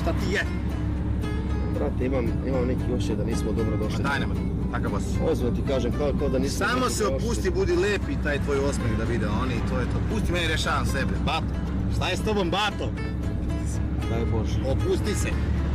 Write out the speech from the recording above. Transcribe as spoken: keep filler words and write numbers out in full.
šta ti je? Brate, imam, imam neki još da nismo dobro došli. Ma daj nema, takav vas. Ozbiljno ti kažem, kao, kao da nismo Samo se opusti, budi lepi taj tvoj osmeh da vide oni i to je to. Pusti meni, rešavam sebe. Bato, šta je s tobom, Bato? Daj Bože. Opusti se.